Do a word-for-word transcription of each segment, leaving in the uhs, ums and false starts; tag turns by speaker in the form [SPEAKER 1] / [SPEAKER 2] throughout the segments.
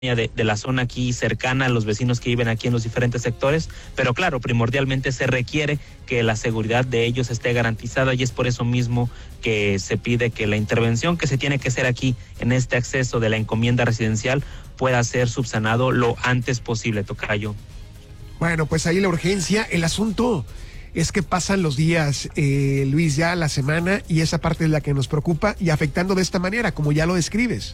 [SPEAKER 1] De, de la zona aquí cercana a los vecinos que viven aquí en los diferentes sectores, pero claro, primordialmente se requiere que la seguridad de ellos esté garantizada y es por eso mismo que se pide que la intervención que se tiene que hacer aquí en este acceso de la encomienda residencial pueda ser subsanado lo antes posible, tocayo.
[SPEAKER 2] Bueno, pues ahí la urgencia, el asunto es que pasan los días, eh, Luis, ya la semana, y esa parte es la que nos preocupa y afectando de esta manera, como ya lo describes.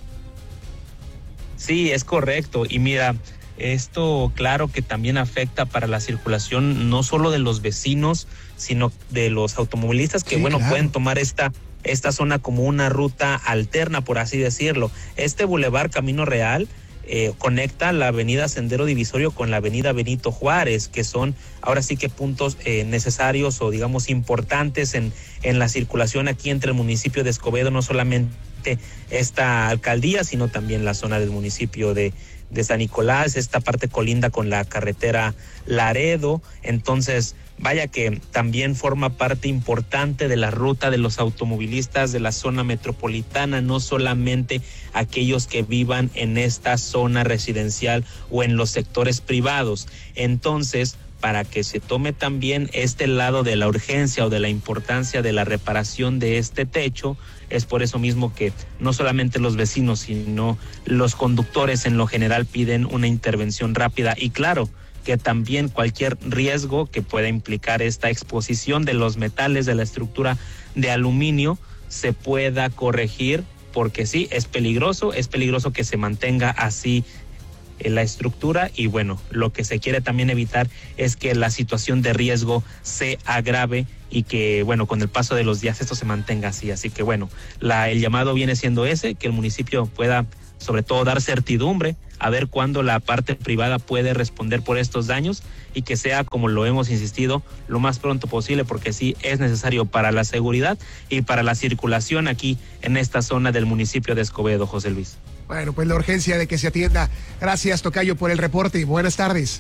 [SPEAKER 1] Sí, es correcto. Y mira, esto claro que también afecta para la circulación no solo de los vecinos, sino de los automovilistas que, sí, bueno, claro, pueden tomar esta, esta zona como una ruta alterna, por así decirlo. Este bulevar Camino Real eh, conecta la avenida Sendero Divisorio con la avenida Benito Juárez, que son ahora sí que puntos eh, necesarios o digamos importantes en, en la circulación aquí entre el municipio de Escobedo, no solamente esta alcaldía, sino también la zona del municipio de, de San Nicolás. Esta parte colinda con la carretera Laredo, entonces vaya que también forma parte importante de la ruta de los automovilistas de la zona metropolitana, no solamente aquellos que vivan en esta zona residencial o en los sectores privados. Entonces, para que se tome también este lado de la urgencia o de la importancia de la reparación de este techo, es por eso mismo que no solamente los vecinos, sino los conductores en lo general piden una intervención rápida y claro, que también cualquier riesgo que pueda implicar esta exposición de los metales de la estructura de aluminio se pueda corregir, porque sí, es peligroso, es peligroso que se mantenga así la estructura y bueno, lo que se quiere también evitar es que la situación de riesgo se agrave y que bueno, con el paso de los días esto se mantenga así, así que bueno, la, el llamado viene siendo ese, que el municipio pueda sobre todo dar certidumbre a ver cuándo la parte privada puede responder por estos daños y que sea, como lo hemos insistido, lo más pronto posible, porque sí es necesario para la seguridad y para la circulación aquí en esta zona del municipio de Escobedo, José Luis.
[SPEAKER 2] Bueno, pues la urgencia de que se atienda. Gracias, tocayo, por el reporte. Buenas tardes.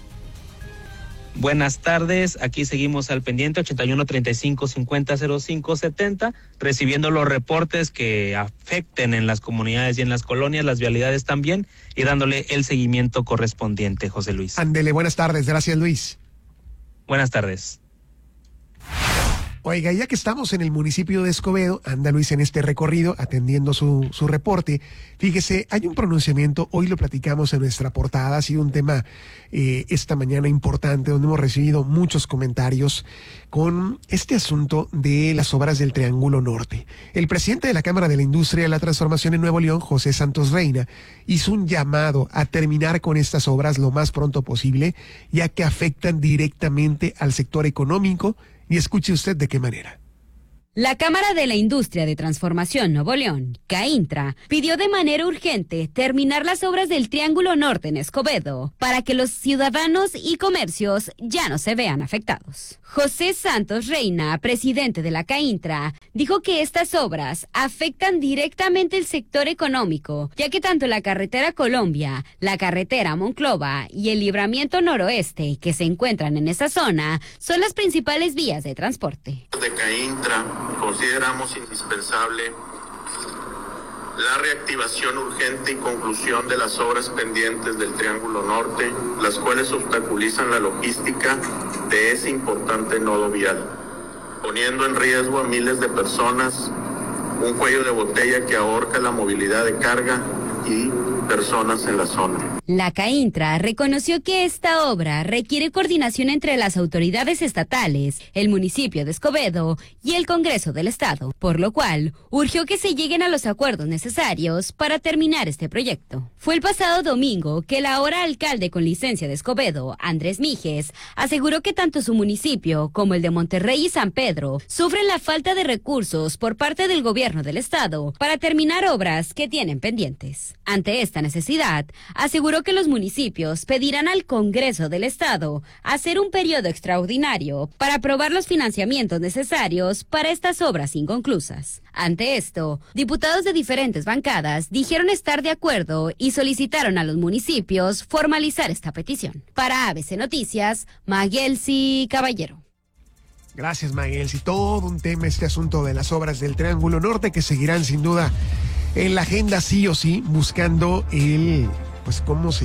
[SPEAKER 1] Buenas tardes, aquí seguimos al pendiente, ochenta y uno, treinta y cinco, cincuenta, cero cinco, setenta, recibiendo los reportes que afecten en las comunidades y en las colonias, las vialidades también, y dándole el seguimiento correspondiente, José Luis.
[SPEAKER 2] Ándele, buenas tardes, gracias, Luis.
[SPEAKER 1] Buenas tardes.
[SPEAKER 2] Oiga, ya que estamos en el municipio de Escobedo, anda Luis en este recorrido atendiendo su, su reporte. Fíjese, hay un pronunciamiento, hoy lo platicamos en nuestra portada, ha sido un tema eh, esta mañana importante, donde hemos recibido muchos comentarios con este asunto de las obras del Triángulo Norte. El presidente de la Cámara de la Industria de la Transformación en Nuevo León, José Santos Reina, hizo un llamado a terminar con estas obras lo más pronto posible, ya que afectan directamente al sector económico. Y escuche usted de qué manera.
[SPEAKER 3] La Cámara de la Industria de Transformación Nuevo León, CAINTRA, pidió de manera urgente terminar las obras del Triángulo Norte en Escobedo para que los ciudadanos y comercios ya no se vean afectados. José Santos Reina, presidente de la CAINTRA, dijo que estas obras afectan directamente el sector económico, ya que tanto la carretera Colombia, la carretera Monclova y el libramiento noroeste que se encuentran en esa zona son las principales vías de transporte.
[SPEAKER 4] De CAINTRA consideramos indispensable la reactivación urgente y conclusión de las obras pendientes del Triángulo Norte, las cuales obstaculizan la logística de ese importante nodo vial, poniendo en riesgo a miles de personas, un cuello de botella que ahorca la movilidad de carga y personas en la zona.
[SPEAKER 3] La CAINTRA reconoció que esta obra requiere coordinación entre las autoridades estatales, el municipio de Escobedo y el Congreso del Estado, por lo cual urgió que se lleguen a los acuerdos necesarios para terminar este proyecto. Fue el pasado domingo que el ahora alcalde con licencia de Escobedo, Andrés Mijes, aseguró que tanto su municipio como el de Monterrey y San Pedro sufren la falta de recursos por parte del gobierno del Estado para terminar obras que tienen pendientes. Ante esta necesidad, aseguró que los municipios pedirán al Congreso del Estado hacer un periodo extraordinario para aprobar los financiamientos necesarios para estas obras inconclusas. Ante esto, diputados de diferentes bancadas dijeron estar de acuerdo y solicitaron a los municipios formalizar esta petición. Para A B C Noticias, Maguelsi Caballero.
[SPEAKER 2] Gracias, Maguelsi. Todo un tema este asunto de las obras del Triángulo Norte que seguirán sin duda en la agenda sí o sí, buscando el pues cómo se